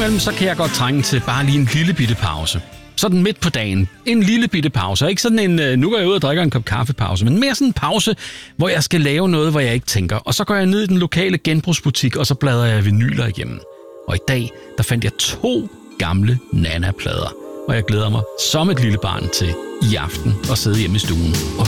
imellem, så kan jeg godt trænge til bare lige en lille bitte pause. Sådan midt på dagen. En lille bitte pause. Ikke sådan en, nu går jeg ud og drikker en kop kaffepause, men mere sådan en pause, hvor jeg skal lave noget, hvor jeg ikke tænker. Og så går jeg ned i den lokale genbrugsbutik, og så bladrer jeg vinyler igennem. Og i dag, der fandt jeg 2 gamle Nana-plader. Og jeg glæder mig som et lille barn til i aften at sidde hjemme i stuen og